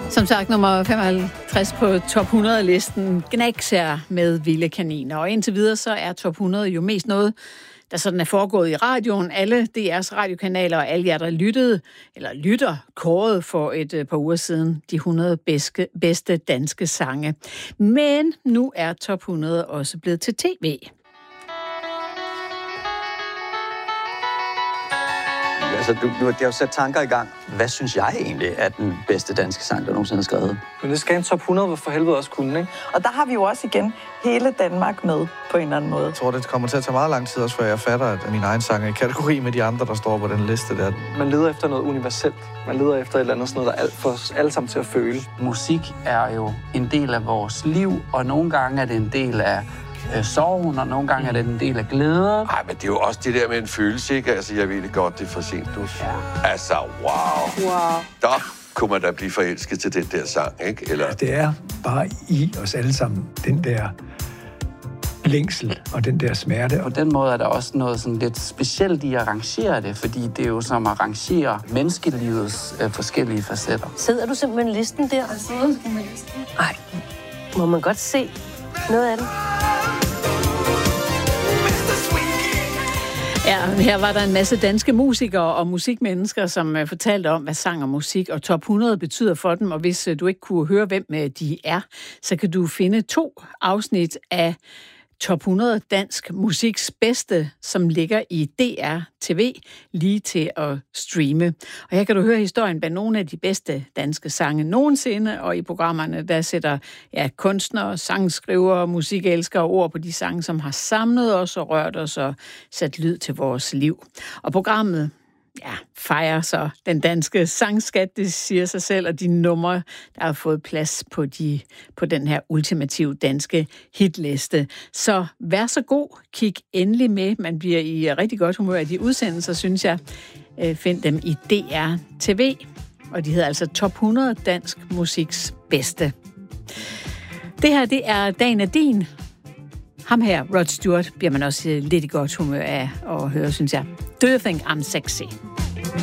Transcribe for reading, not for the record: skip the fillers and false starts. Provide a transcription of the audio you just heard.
Som sagt, nummer 55 på top 100-listen, Gnaxer med Vilde Kaniner. Og indtil videre, så er top 100 jo mest noget, der sådan er foregået i radioen. Alle DR's radiokanaler og alle jer, der lytter, kårede for et par uger siden de 100 bedste danske sange. Men nu er top 100 også blevet til tv. Altså, det har jo sat tanker i gang. Hvad synes jeg egentlig er den bedste danske sang, der nogensinde er skrevet? Men det skal en top 100, hvor for helvede også kunne, ikke? Og der har vi jo også igen hele Danmark med på en eller anden måde. Jeg tror, det kommer til at tage meget lang tid også, før jeg fatter, at min egen sang er i kategori med de andre, der står på den liste der. Man leder efter noget universelt. Man leder efter et eller andet, sådan noget, der er for os alle sammen til at føle. Musik er jo en del af vores liv, og nogle gange er det en del af sorgen, og nogle gange er det en del af glæden. Nej, men det er jo også det der med en følelse, ikke? Altså, jeg ved det godt, det er for sent, du. Ja. Altså, wow. Der kunne man da blive forelsket til den der sang, ikke? Eller... Det er bare i os alle sammen, den der længsel og den der smerte. På den måde er der også noget sådan lidt specielt i at arrangere det, fordi det er jo som at arrangere menneskelivets forskellige facetter. Sidder du simpelthen listen der? Nej, må man godt se noget af det? Ja, her var der en masse danske musikere og musikmennesker, som fortalte om, hvad sang og musik og top 100 betyder for dem. Og hvis du ikke kunne høre, hvem de er, så kan du finde 2 afsnit af top 100 dansk musiks bedste, som ligger i DR TV, lige til at streame. Og her kan du høre historien bag nogle af de bedste danske sange nogensinde, og i programmerne, der sætter kunstnere, sangskrivere, musikelskere ord på de sange, som har samlet os og rørt os og sat lyd til vores liv. Og programmet fejrer så den danske sangskat, det siger sig selv, og de numre, der har fået plads på den her ultimative danske hitliste. Så vær så god, kig endelig med. Man bliver i rigtig godt humør af de udsendelser, synes jeg. Find dem i DR TV, og de hedder altså Top 100 Dansk Musiks Bedste. Det her, det er Dagen er din. Ham her, Rod Stewart, bliver man også lidt i godt humør af at høre, synes jeg. Do you think I'm sexy?